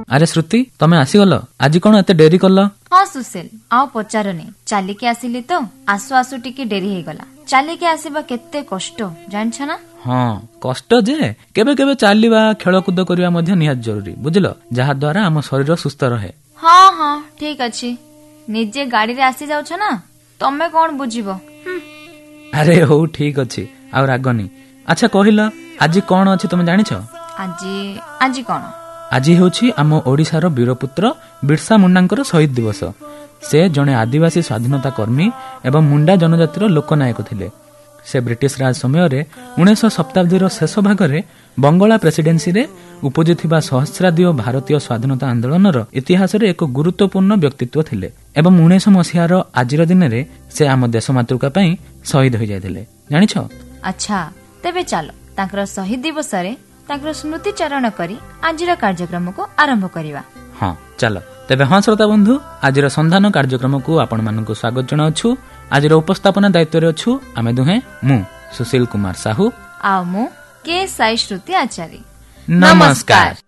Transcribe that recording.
ଆରେ ଶ୍ରୁତି, ତମେ ଆସିଗଲ। ଆଜି କଣ ଏତେ ଡେରି କଲ? ହଁ ସୁଶୀଲ, ଆଉ ପଚାରନି। ଚାଲିକି ଆସିଲି ତ, ଆସୁ ଆସୁ ଟିକେ ଡେରି ହେଇଗଲା। ଚାଲିକି ଆସିବା କେତେ କଷ୍ଟ ଜାଣିଛ ନା? ହଁ, କଷ୍ଟ ଯେ କେବେ କେବେ ଚାଲିବା, ଖେଳକୁଦ କରିବା ମଧ୍ୟ ନିହାତି ଜରୁରୀ, ବୁଝିଲ, ଯାହା ଦ୍ୱାରା ଆମ ଶରୀର ସୁସ୍ଥ ରହେ। ହଁ ହଁ ଠିକ ଅଛି। ନିଜେ ଗାଡିରେ ଆସି ଯାଉଛ ନା, ତମେ କଣ ବୁଝିବ? ଆରେ ହଉ, ଠିକ ଅଛି, ଆଉ ରାଗନି। ଆଚ୍ଛା କହିଲ, ଆଜି କଣ ଅଛି ତମେ ଜାଣିଛ? ଆଜି କଣ? ଆଜି ହେଉଛି ଆମ ଓଡ଼ିଶାର ବୀରପୁତ୍ର ବିର୍ସା ମୁଣ୍ଡାଙ୍କର ଶହୀଦ ଦିବସ। ସେ ଜଣେ ଆଦିବାସୀ ସ୍ୱାଧୀନତା କର୍ମୀ ଏବଂ ମୁଣ୍ଡା ଜନଜାତିର ଲୋକନାୟକ ଥିଲେ। ସେ ବ୍ରିଟିଶ ରାଜ ସମୟରେ 19 ଶତାବ୍ଦୀର ଶେଷ ଭାଗରେ ବଙ୍ଗଳା ପ୍ରେସିଡେନ୍ସିରେ ଉପୁଜିଥିବା ସହସ୍ରାଧିକ ଭାରତୀୟ ସ୍ୱାଧୀନତା ଆନ୍ଦୋଳନର ଇତିହାସରେ ଏକ ଗୁରୁତ୍ୱପୂର୍ଣ୍ଣ ବ୍ୟକ୍ତିତ୍ୱ ଥିଲେ ଏବଂ 1900 ମସିହାର ଆଜିର ଦିନରେ ସେ ଆମ ଦେଶ ମାତୃକା ପାଇଁ ଶହୀଦ ହୋଇଯାଇଥିଲେ, ଜାଣିଛ? ଆଚ୍ଛା, ତେବେ ଚାଲ ତାଙ୍କର ଶହୀଦ ଦିବସରେ ତାଙ୍କର ସ୍ମୃତିଚାରଣ କରି ଆଜିର କାର୍ଯ୍ୟକ୍ରମକୁ ଆରମ୍ଭ କରିବା। ହଁ ଚାଲ ତେବେ। ହଁ ଶ୍ରୋତା ବନ୍ଧୁ, ଆଜିର ସନ୍ଧାନ କାର୍ଯ୍ୟକ୍ରମକୁ ଆପଣମାନଙ୍କୁ ସ୍ୱାଗତ ଜଣାଉଛୁ। ଆଜିର ଉପସ୍ଥାପନା ଦାୟିତ୍ୱରେ ଅଛୁ ଆମେ ଦୁହେଁ, ମୁଁ ସୁଶୀଲ କୁମାର ସାହୁ ଆଉ ମୁଁ କେ ସାଇ ଶ୍ରୁତି ଆଚାରୀ। ନମସ୍କାର।